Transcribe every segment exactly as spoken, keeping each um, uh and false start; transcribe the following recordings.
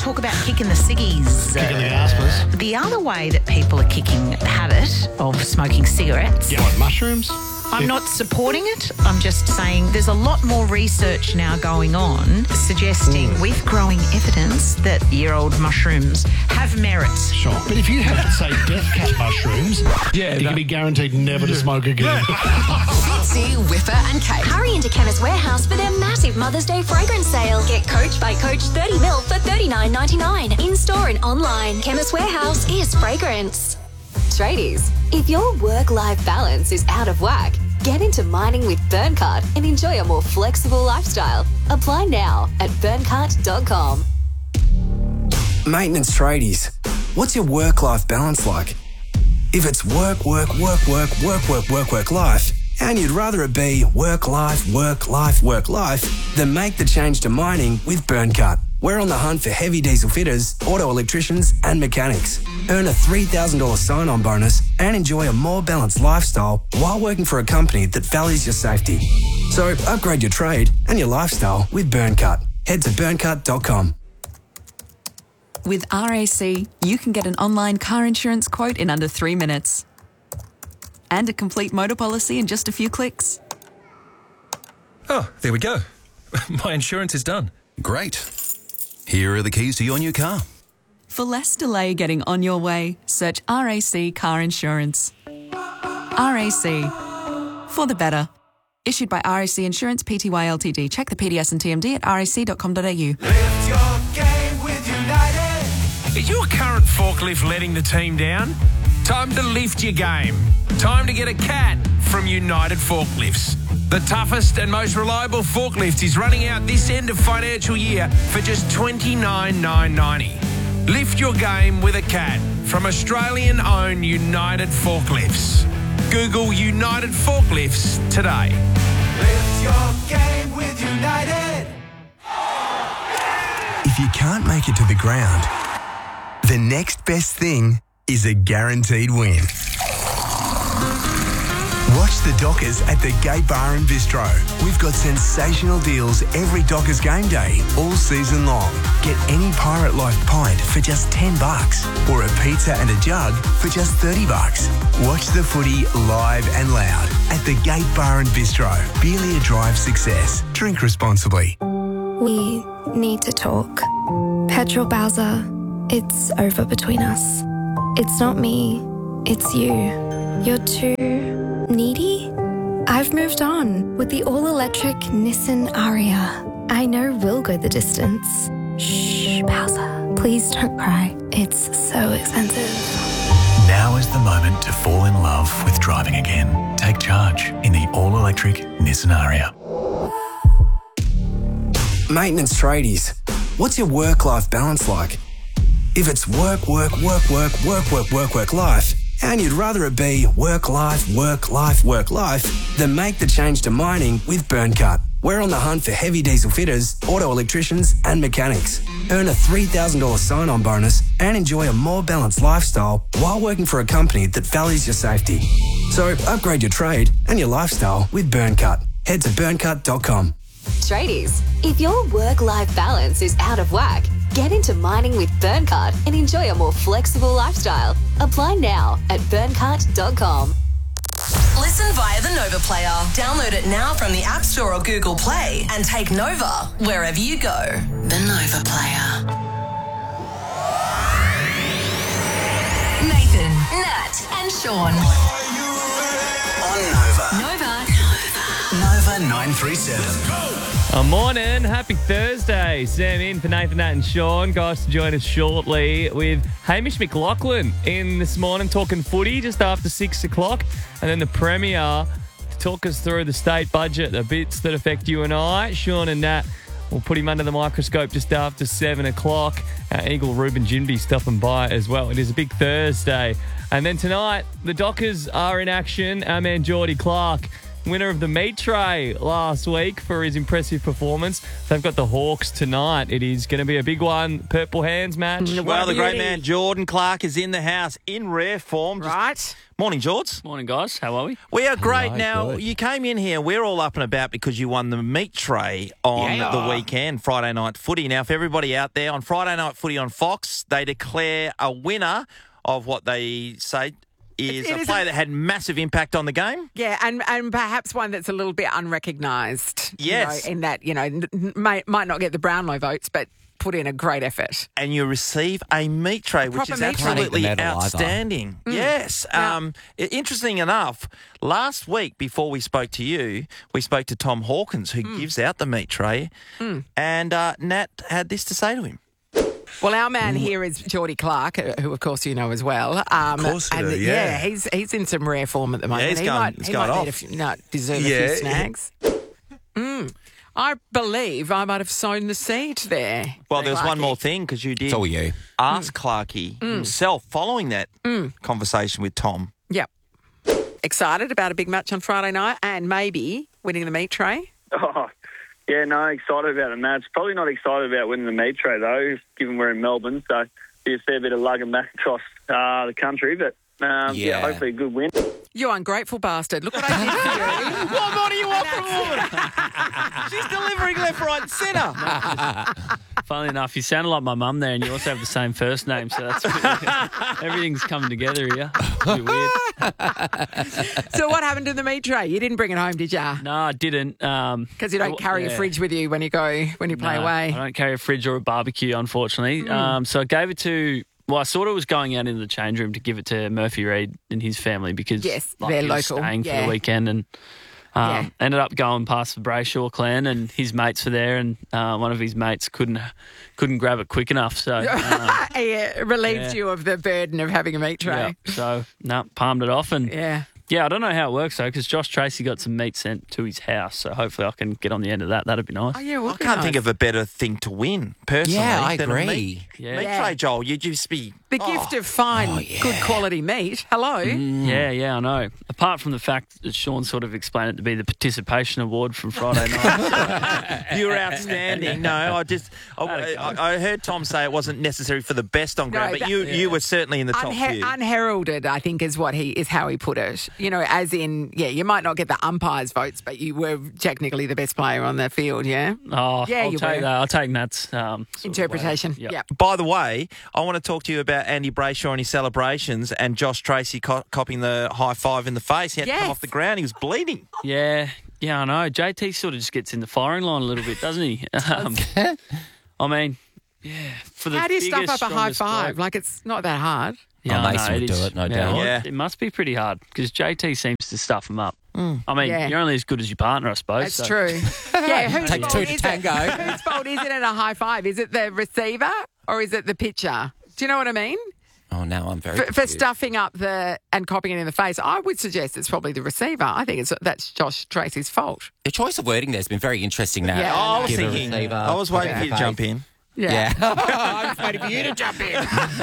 talk about kicking the ciggies. Kicking the aspas. The other way that people are kicking the habit of smoking cigarettes. Yeah, what, mushrooms? I'm not supporting it. I'm just saying there's a lot more research now going on suggesting mm. with growing evidence that year-old mushrooms have merits. Sure. But if you have, say, death cap mushrooms, yeah, you that... can be guaranteed never to smoke again. Fitzy, Whipper and Kate. Hurry into Chemist Warehouse for their massive Mother's Day fragrance sale. Get Coach by Coach thirty mil for thirty-nine ninety-nine. In-store and online. Chemist Warehouse is fragrance. Tradies, if your work-life balance is out of whack, get into mining with Burncart and enjoy a more flexible lifestyle. Apply now at burncart dot com. Maintenance tradies, what's your work-life balance like? If it's work, work, work, work, work, work, work, work, life, and you'd rather it be work, life, work, life, work, life, then make the change to mining with Burncart. We're on the hunt for heavy diesel fitters, auto electricians and mechanics. Earn a three thousand dollars sign-on bonus and enjoy a more balanced lifestyle while working for a company that values your safety. So upgrade your trade and your lifestyle with Burncart. Head to burncart dot com. With R A C, you can get an online car insurance quote in under three minutes. And a complete motor policy in just a few clicks. Oh, there we go. My insurance is done. Great. Here are the keys to your new car. For less delay getting on your way, search R A C Car Insurance. R A C. For the better. Issued by R A C Insurance Pty Ltd. Check the P D S and T M D at r a c dot com dot a u. Lift your game with United. Is your current forklift letting the team down? Time to lift your game. Time to get a cat from United Forklifts. The toughest and most reliable forklift is running out this end of financial year for just twenty-nine thousand nine hundred ninety dollars. Lift your game with a cat from Australian-owned United Forklifts. Google United Forklifts today. Lift your game with United. If you can't make it to the ground, the next best thing is a guaranteed win. Watch the Dockers at the Gate Bar and Bistro. We've got sensational deals every Dockers game day, all season long. Get any Pirate Life pint for just ten bucks, or a pizza and a jug for just thirty bucks. Watch the footy live and loud at the Gate Bar and Bistro. Beelia Drive Success. Drink responsibly. We need to talk. Petrol Bowser, it's over between us. It's not me, it's you. You're too needy? I've moved on with the all-electric Nissan Ariya. I know we'll go the distance. Shh, Bowser. Please don't cry. It's so expensive. Now is the moment to fall in love with driving again. Take charge in the all-electric Nissan Ariya. Maintenance tradies, what's your work-life balance like? If it's work, work, work, work, work, work, work, work, life, and you'd rather it be work, life, work, life, work, life, then make the change to mining with Burncart. We're on the hunt for heavy diesel fitters, auto electricians and mechanics. Earn a three thousand dollars sign-on bonus and enjoy a more balanced lifestyle while working for a company that values your safety. So upgrade your trade and your lifestyle with Burncart. Head to burncart dot com. Tradies, if your work-life balance is out of whack, get into mining with Burncart and enjoy a more flexible lifestyle. Apply now at burncart dot com. Listen via the Nova Player. Download it now from the App Store or Google Play and take Nova wherever you go. The Nova Player. Nathan, Nat and Sean. On Nova. Nova. Nova nine three seven. Uh, morning, happy Thursday. Sam in for Nathan, Nat and Sean. Guys to join us shortly with Hamish McLaughlin in this morning talking footy just after six o'clock. And then the Premier to talk us through the state budget, the bits that affect you and I. Sean and Nat will put him under the microscope just after seven o'clock. Uh, Eagle Ruben Jinby stopping by as well. It is a big Thursday. And then tonight, the Dockers are in action. Our man Geordie Clark winner of the meat tray last week for his impressive performance. They've got the Hawks tonight. It is going to be a big one. Purple Hands match. Well, the great man Jordan Clark is in the house in rare form. Just... Right. Morning, George. Morning, guys. How are we? We are great. Hello, now, good. you came in here. We're all up and about because you won the meat tray on Yeah. the weekend, Friday Night Footy. Now, for everybody out there, on Friday Night Footy on Fox, they declare a winner of what they say is It- it a is player a- that had massive impact on the game. Yeah, and, and perhaps one that's a little bit unrecognised. you Yes. know, in that, you know, n- n- might, might not get the Brownlow votes, but put in a great effort. And you receive a meat tray, which proper is meat tray. absolutely Can't eat the medal either. outstanding. Mm. Yes. Um, i- interesting enough, last week before we spoke to you, we spoke to Tom Hawkins, who Mm. gives out the meat tray, Mm. and uh, Nat had this to say to him. Well, our man here is Geordie Clark, uh, who of course you know as well. Um, Of course I and do, yeah. he's he's in some rare form at the moment. he's he going- might, he's he going might need a off. few, no, deserve Yeah. a few snags. Mm. I believe I might have sown the seed there. Well, there's one Clarky. more thing, because you did So are you. ask Clarkey Mm. himself following that Mm. conversation with Tom. Yep. Excited about a big match on Friday night and maybe winning the meat tray. Oh, yeah, no, excited about the match. Probably not excited about winning the meat tray, though, given we're in Melbourne. So be a fair bit of lugging back across uh, the country. But, um, yeah. Yeah. hopefully a good win. You ungrateful bastard. Look what I did for you. What more do you want from a woman? She's delivering left, right and centre. Funnily enough, you sound like my mum there, and you also have the same first name, so that's everything's coming together here. It's a bit weird. So what happened to the meat tray? You didn't bring it home, did you? No, I didn't. Um, Because you don't I- carry yeah. a fridge with you when you go when you play No, away. I don't carry a fridge or a barbecue, unfortunately. Mm. Um, so I gave it to. Well, I sort of was going out into the change room to give it to Murphy Reid and his family because Yes, like, they're he was local, staying for yeah. the weekend and um, Yeah. ended up going past the Brayshaw clan and his mates were there and uh, one of his mates couldn't couldn't grab it quick enough. So um, yeah, it relieves yeah. you of the burden of having a meat tray. yeah, so no, palmed it off and Yeah. yeah, I don't know how it works though because Josh Tracy got some meat sent to his house, so hopefully I can get on the end of that. That'd be nice. Oh yeah, I can't think of a better thing to win, personally. Yeah, I than a agree. meat, Yeah. meat Yeah. tray, Joel. You'd just be... The oh. gift of fine, good quality meat. Hello. Yeah, yeah, I know. Apart from the fact that Sean sort of explained it to be the participation award from Friday night. You're outstanding. No, I just I, I, I heard Tom say it wasn't necessary for the best on ground, No, but that- you you were certainly in the top Unher- few. unheralded, I think, is what he is how he put it. You know, as in, yeah, you might not get the umpires' votes, but you were technically the best player on the field. Yeah. Oh, Yeah, I'll you take were. that. I'll take Nat's um, sort of Interpretation. way. Yep. Yeah. By the way, I want to talk to you about Andy Brayshaw and his celebrations and Josh Tracy co- copying the high five in the face. He had to Yes. come off the ground. He was bleeding. Yeah, yeah, I know. J T sort of just gets in the firing line a little bit, doesn't he? Um, I mean, yeah, for the How do you stuff biggest, up a high strongest five? bloke- Like, it's not that hard. Yeah, Oh, I Mason know, would it do is. it, no Yeah, doubt. well, Yeah. It must be pretty hard because J T seems to stuff them up. Mm. I mean, Yeah. you're only as good as your partner, I suppose. That's so- true. Yeah, whose Take fault two to is tango. it? Whose fault is it in a high five? Is it the receiver or is it the pitcher? Do you know what I mean? Oh, now I'm very For, for confused. stuffing up the and copying it in the face, I would suggest it's probably the receiver. I think it's that's Josh Tracy's fault. The choice of wording there has been very interesting now. Yeah, Oh, I was Give a thinking. receiver, I was waiting pop for it you to in jump the in. Yeah. Yeah. I was waiting for you to jump in.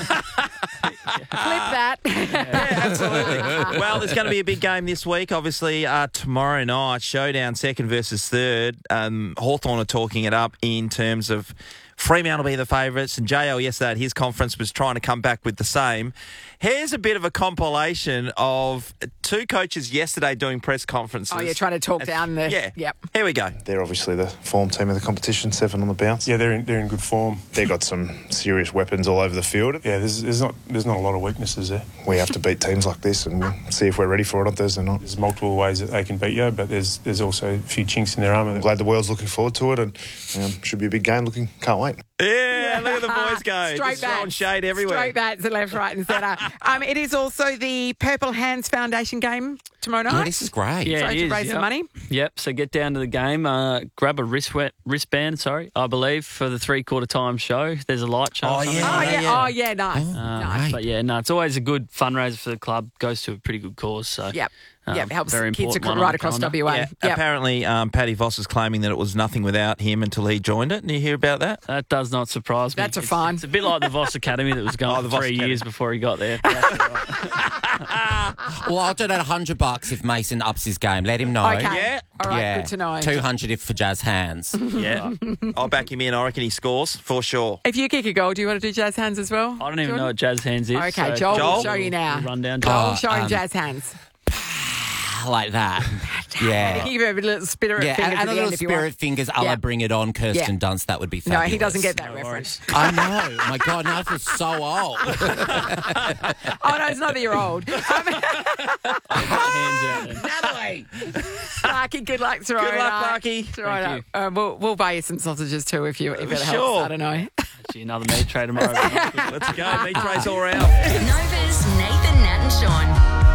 Clip that. Yeah, absolutely. Well, there's going to be a big game this week. Obviously, uh, tomorrow night, showdown, second versus third. Um, Hawthorn are talking it up in terms of Fremantle will be the favourites, and J L yesterday at his conference was trying to come back with the same. Here's a bit of a compilation of two coaches yesterday doing press conferences. Oh, you're trying to talk down the. Yeah. Yep. Here we go. They're obviously the form team of the competition, seven on the bounce. Yeah, they're in, they're in good form. They've got some serious weapons all over the field. Yeah, there's, there's not there's not a lot of weaknesses there. We have to beat teams like this and we'll see if we're ready for it on Thursday night. There's multiple ways that they can beat you, but there's there's also a few chinks in their armour. I'm glad the world's looking forward to it, and um, should be a big game. Looking, can't wait. Yeah, look at the boys go. Straight Just throwing bats. shade everywhere. Straight bats to left, right, and centre. um, it is also the Purple Hands Foundation game tomorrow night. Oh, this is great. Yeah, so it to is, raise yep. some money. Yep. So get down to the game. Uh, grab a wrist wristband. Sorry, I believe for the three quarter time show. There's a light show. Oh, or something yeah. Oh like yeah, that. oh yeah, nice. Um, nice. But yeah, no, it's always a good fundraiser for the club. Goes to a pretty good cause. So Yep. Um, yeah, it helps very kids important one right on the across calendar. W A. Yeah, Yep. apparently, um, Paddy Voss is claiming that it was nothing without him until he joined it. Did you hear about that? That does not surprise me. That's a It's- fine. It's a bit like the Voss Academy that was going Oh, the for Voss three Academy. years before he got there. That's all right. Well, I'll donate a hundred bucks if Mason ups his game. Let him know. Okay. Yeah. All right, yeah. good to know. Two hundred if for Jazz hands. Yeah. I'll back him in. I reckon he scores for sure. If you kick a goal, do you want to do jazz hands as well? I don't even Jordan? know what jazz hands is. Okay, so Joel, will Joel? show you now. Run down. Joel, Oh, show him um, jazz hands. Like that. You Yeah. can give him a little spirit Yeah, fingers and, at and the a little end if you spirit want. fingers a la Yeah. Bring It On, Kirsten Yeah. Dunst. That would be No, fabulous. he doesn't get that No reference. I know. My God, now I feel so old. Oh, no, it's not that you're old. Hands out then. Natalie. Clarky, good luck tomorrow Good luck, night. Clarky. Tomorrow Thank night. Uh, we'll, we'll buy you some sausages too if you if it helps. Sure. I don't know. Actually, another meat tray tomorrow. Let's go. Meat trays all around. Nova's Nathan, Nat and Sean.